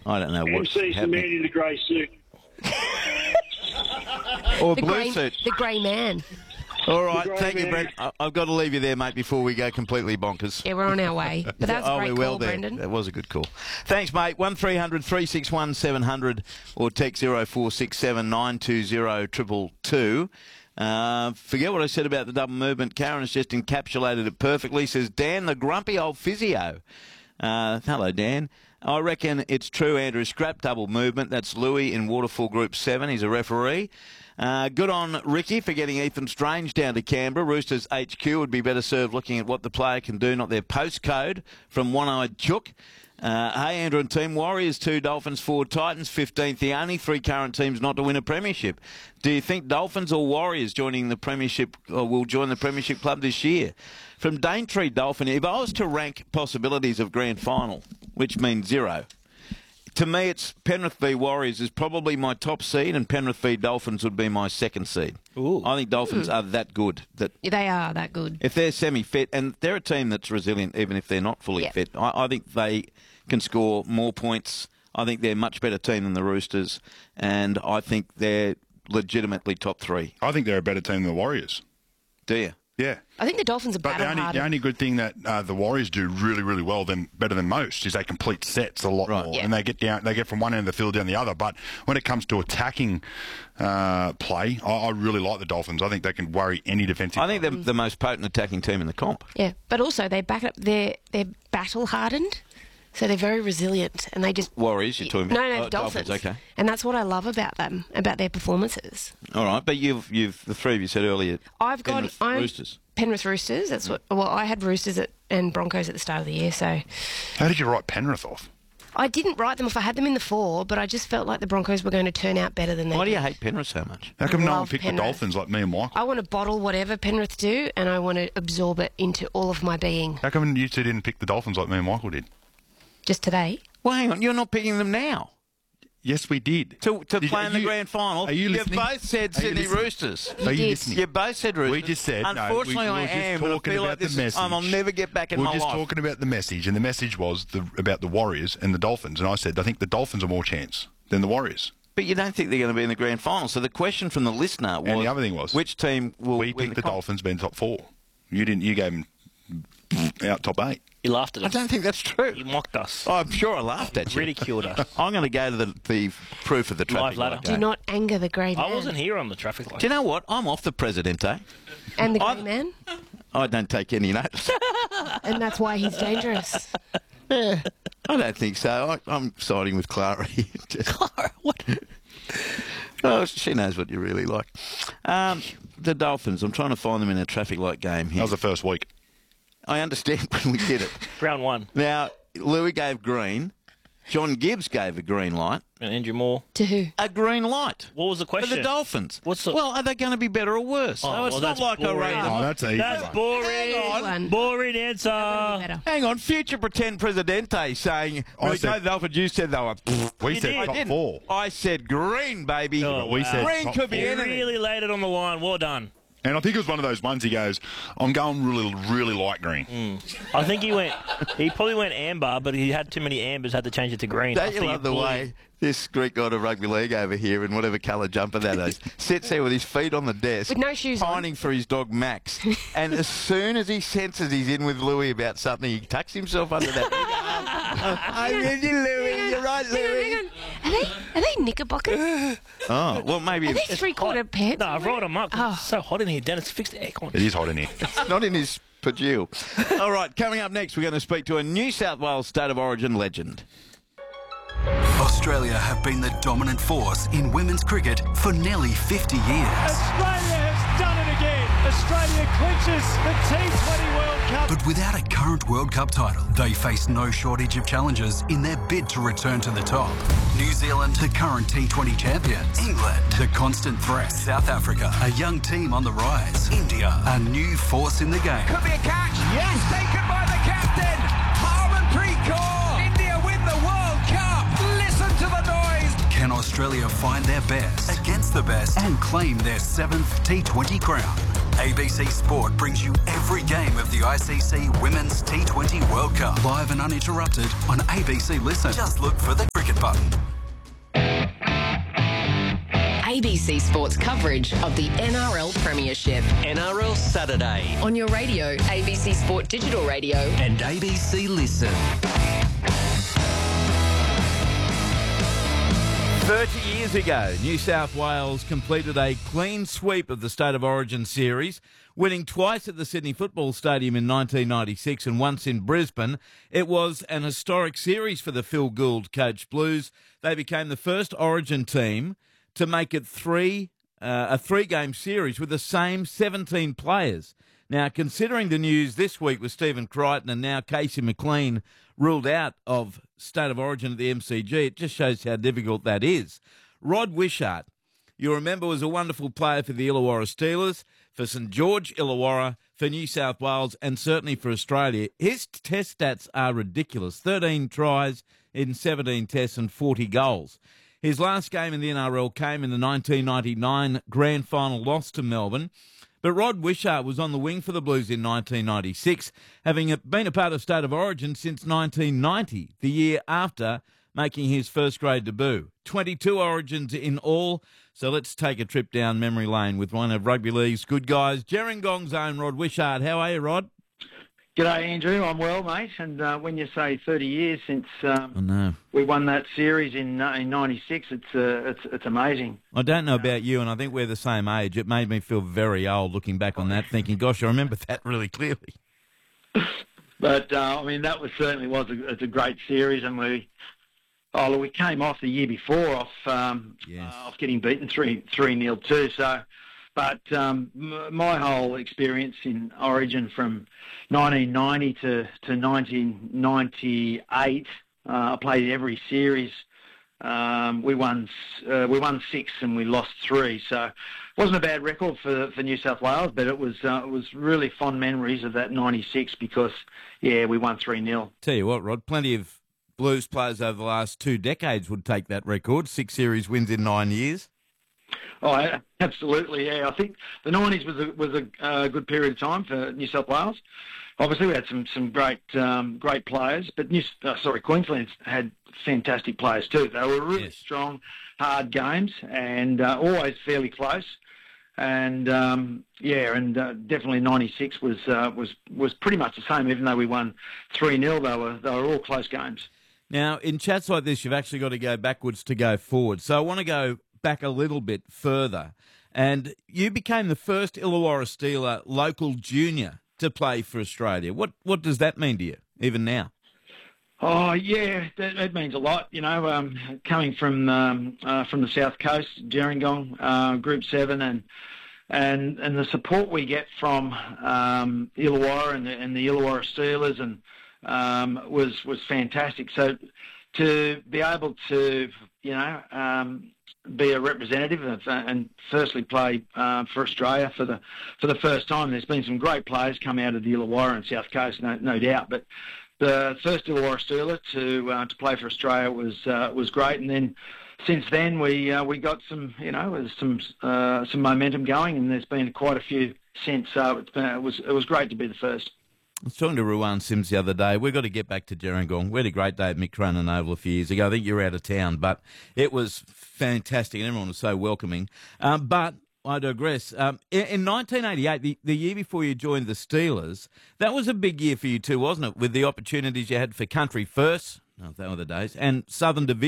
I don't know what's MC's the man happening. in the grey suit. Or blue suit. The grey man. All right, grey thank you, man. Brent. I've got to leave you there, mate, before we go completely bonkers. Yeah, we're on our way. But that's a great call, Brendan. That was a good call. Thanks, mate. 1300 361 700 or text 0467 920 222. Forget what I said about the double movement. Karen has just encapsulated it perfectly. Says, Dan, the grumpy old physio. Hello, Dan. I reckon it's true, Andrew. Scrap double movement. That's Louis in Waterfall Group 7. He's a referee. Good on Ricky for getting Ethan Strange down to Canberra. Roosters HQ would be better served looking at what the player can do, not their postcode, from One-Eyed Chook. Hey, Andrew and team. Warriors 2, Dolphins 4, Titans 15th. The only three current teams not to win a premiership. Do you think Dolphins or Warriors joining the premiership or will join the premiership club this year? From Daintree Dolphin, if I was to rank possibilities of grand final, which means 0, to me it's Penrith v Warriors is probably my top seed and Penrith v Dolphins would be my second seed. Ooh. I think Dolphins are that good that They are that good. if they're semi-fit, and they're a team that's resilient even if they're not fully fit, I think they can score more points. I think they're a much better team than the Roosters, and I think they're legitimately top 3. I think they're a better team than the Warriors. Do you? Yeah. I think the Dolphins are But battle-hardened. the only good thing that the Warriors do really, really well, better than most, is they complete sets a lot more, Yeah. and they get from one end of the field down the other. But when it comes to attacking play, I really like the Dolphins. I think they can worry any defensive. I think they're the most potent attacking team in the comp. Yeah, but also they back up. They're battle-hardened, so they're very resilient, and they just Warriors, you're talking about? No, the Dolphins. Okay. And that's what I love about them, about their performances. All right, but you've the three of you said earlier. I'm Roosters. Penrith Roosters. That's what. Well, I had Roosters and Broncos at the start of the year, so How did you write Penrith off? I didn't write them off. I had them in the 4, but I just felt like the Broncos were going to turn out better than they Why do did. you hate Penrith so much? How come no one Love picked Penrith. the Dolphins like me and Michael? I want to bottle whatever Penrith do, and I want to absorb it into all of my being. How come you two didn't pick the Dolphins like me and Michael did? Just today. Well, hang on, you're not picking them now Yes, we did. to Did- play are in the you- grand final. are you You've listening? both said Are you Sydney listening? Roosters. Are you did. listening? You both said Roosters. We just said, Unfortunately, no, we I were just am, but I talking feel like about the this message. I'll never get back in We're my just life. talking about the message, and the message was about the Warriors and the Dolphins. And I said, I think the Dolphins are more chance than the Warriors. But you don't think they're going to be in the grand final. So the question from the listener was, And the other thing was, which team will we win picked the comp? Dolphins being top 4. You didn't. You gave them out top 8. You laughed at I us. don't think that's true. You mocked us. I'm sure I laughed at you. Ridiculed us. I'm going to go to the proof of the traffic Live ladder. light Do game. not anger the grey man. I wasn't here on the traffic light. Do you know what? I'm off the Presidente. And the grey I- man. I don't take any notice. And that's why he's dangerous. I don't think so. I'm siding with Clara. Clara, what? Oh, she knows what you really like. The Dolphins. I'm trying to find them in a traffic light game That here. was the first week. I understand when we did it. Round 1. Now, Louis gave green. John Gibbs gave a green light. And Andrew Moore. To who? A green light. What was the For question? the Dolphins. What's the- Well, are they going to be better or worse? Oh, it's well, not that's like I boring. rate them. Oh, that's easy. That's one. boring. Hang on. Boring answer. Better. Hang on, future pretend Presidente saying, when we said- go to the Dolphins, you said they were... We You said did. top I didn't. 4. I said green, baby. Oh, We wow. said Green top could be 4. You anything. really laid it on the line. Well done. And I think it was one of those ones he goes, I'm going really, really light green. I think he probably went amber, but he had too many ambers, had to change it to green. I Don't you think love the he bullied. way this Greek guy to rugby league over here in whatever colour jumper that is sits there with his feet on the desk, With no shoes on. pining for his dog Max, and as soon as he senses he's in with Louis about something, he tucks himself under that. I'm with you, Louis. You're right, Louis. Hang on. Are they knickerbockers? Oh, well, maybe Are they it's three-quarter pants? No, I've rolled them up. 'cause Oh. It's so hot in here. Dennis, fix the aircon. It is hot in here. not in his pajille. All right, coming up next, we're going to speak to a New South Wales State of Origin legend. Australia have been the dominant force in women's cricket for nearly 50 years. Australia has done it again. Australia clinches the T20 World Cup. But without a current World Cup title, they face no shortage of challenges in their bid to return to the top. New Zealand, the current T20 champions. England, the constant threat. South Africa, a young team on the rise. India, a new force in the game. Could be a catch. Yes, taken by the captain. Harmanpreet Kaur. India win the World Cup. Listen to the noise. Can Australia find their best against the best and claim their 7th T20 crown? ABC Sport brings you every game of the ICC Women's T20 World Cup, live and uninterrupted on ABC Listen. Just look for the cricket button. ABC Sports coverage of the NRL Premiership. NRL Saturday. On your radio, ABC Sport Digital Radio. And ABC Listen. 30 years ago, New South Wales completed a clean sweep of the State of Origin series, winning twice at the Sydney Football Stadium in 1996 and once in Brisbane. It was an historic series for the Phil Gould coached Blues. They became the first Origin team to make it a three-game series with the same 17 players. Now, considering the news this week with Stephen Crichton and now Casey McLean ruled out of State of Origin at the MCG, it just shows how difficult that is. Rod Wishart, you remember, was a wonderful player for the Illawarra Steelers, for St George Illawarra, for New South Wales, and certainly for Australia. His test stats are ridiculous. 13 tries in 17 tests and 40 goals. His last game in the NRL came in the 1999 grand final loss to Melbourne. But Rod Wishart was on the wing for the Blues in 1996, having been a part of State of Origin since 1990, the year after making his first grade debut. 22 Origins in all, so let's take a trip down memory lane with one of Rugby League's good guys, Gerringong's own Rod Wishart. How are you, Rod? G'day, Andrew. I'm well, mate. And when you say 30 years since I we won that series in 96, it's amazing. I don't know about you, and I think we're the same age. It made me feel very old looking back on that, thinking, gosh, I remember that really clearly. But, I mean, that it's a great series, and we came off the year before off getting beaten 3-0 too, so... But my whole experience in Origin from 1990 to 1998, I played every series. We won 6 and we lost 3, so it wasn't a bad record for New South Wales. But it was really fond memories of that 96 because we won 3-0. Tell you what, Rod, plenty of Blues players over the last 2 decades would take that record. 6 series wins in 9 years. Oh, absolutely, yeah. I think the 90s was a good period of time for New South Wales. Obviously, we had some great players, but Queensland had fantastic players too. They were really strong, hard games, and always fairly close. And definitely 96 was pretty much the same. Even though we won 3-0, they were all close games. Now, in chats like this, you've actually got to go backwards to go forward. So I want to go back a little bit further, and you became the first Illawarra Steeler local junior to play for Australia. What does that mean to you, even now? Oh yeah, that means a lot. You know, coming from the South Coast, Gerringong, Group 7, and the support we get from Illawarra and the Illawarra Steelers was fantastic. So to be able to be a representative and firstly play for Australia for the first time. There's been some great players come out of the Illawarra and South Coast, no doubt. But the first Illawarra Steeler to play for Australia was great. And then since then we got some momentum going, and there's been quite a few since. So it was great to be the first. I was talking to Ruwan Sims the other day. We've got to get back to Gerringong. We had a great day at Mick Cronin Oval a few years ago. I think you were out of town, but it was fantastic and everyone was so welcoming. But I digress. In 1988, the year before you joined the Steelers, that was a big year for you too, wasn't it? With the opportunities you had for Country First, they were the days, and Southern Division.